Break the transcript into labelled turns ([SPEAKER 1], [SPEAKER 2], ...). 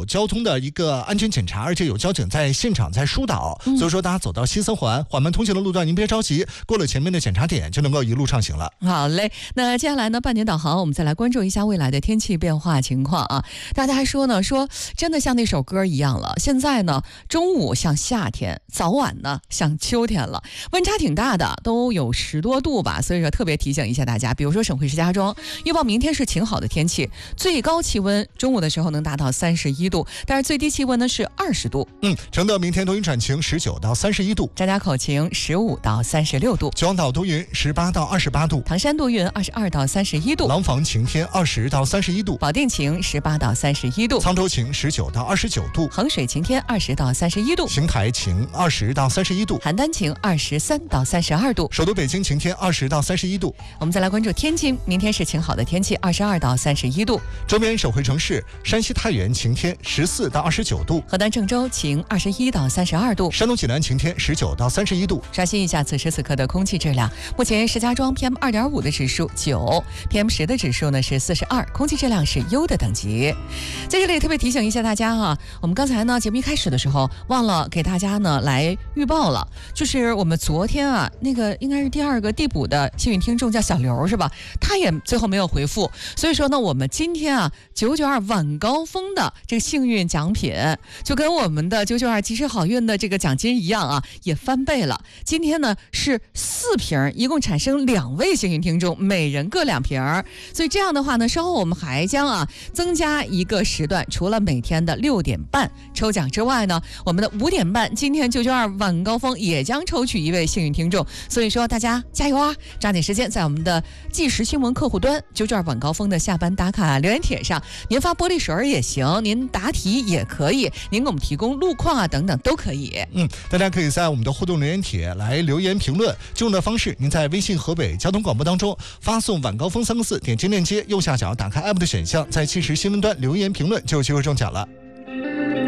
[SPEAKER 1] 有交通的一个安全检查，而且有交警在现场在疏导，所以说大家走到西三环缓慢通行的路段，您别着急，过了前面的检查点就能够一路畅行了。
[SPEAKER 2] 好嘞，那接下来呢，半点导航，我们再来关注一下未来的天气变化情况啊。大家还说呢，说真的像那首歌一样了，现在呢中午像夏天，早晚呢像秋天了，温差挺大的，都有10多度吧，所以说特别提醒一下大家，比如说省会石家庄预报明天是晴好的天气，最高气温中午的时候能达到31度，但是最低气温呢是20度。
[SPEAKER 1] 承德明天多云转晴，19到31度；
[SPEAKER 2] 张家口晴，15到36度；
[SPEAKER 1] 九王岛多云，18到28度；
[SPEAKER 2] 唐山多云，22到31度；
[SPEAKER 1] 廊坊晴天，20到31度；
[SPEAKER 2] 保定晴，18到31度；
[SPEAKER 1] 沧州晴，19到29度；
[SPEAKER 2] 衡水晴天，20到31度；
[SPEAKER 1] 邢台晴，20到31度；
[SPEAKER 2] 邯郸晴，23到32度；
[SPEAKER 1] 首都北京晴天，20到31度。
[SPEAKER 2] 我们再来关注天津，明天是晴好的天气，22到31度；
[SPEAKER 1] 周边省会城市山西太原晴天，14到29度；
[SPEAKER 2] 河南郑州晴，21到32度；
[SPEAKER 1] 山东济南晴天，19到31度。
[SPEAKER 2] 刷新一下此时此刻的空气质量，目前石家庄 PM2.5 的指数9， PM10 的指数呢是42，空气质量是优的等级。在这里特别提醒一下大家哈，我们刚才呢节目一开始的时候忘了给大家呢来预报了，就是我们昨天啊那个应该是第2个递补的幸运听众叫小刘是吧？他也最后没有回复，所以说呢我们今天啊992晚高峰的这个幸运奖品就跟我们的992及时好运的这个奖金一样啊，也翻倍了。今天呢是4瓶，一共产生2位幸运听众，每人各2瓶。所以这样的话呢，稍后我们还将增加一个时段，除了每天的6点半抽奖之外呢，我们的5点半今天992晚高峰也将抽取1位幸运听众。所以说大家加油啊，抓紧时间在我们的即时新闻客户端992晚高峰的下班打卡留言帖上，您发玻璃水也行，您答题也可以，您给我们提供路况等等都可以。
[SPEAKER 1] 大家可以在我们的互动留言帖来留言评论，进入的方式您在微信河北交通广播当中发送晚高峰3个字，点击链接右下角打开 app 的选项，在即时新闻端留言评论就有机会中奖了。